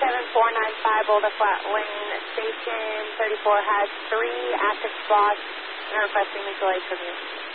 7495 Boulder Flat Lane, Station 34 has 3 active spots and are requesting mutual aid from you.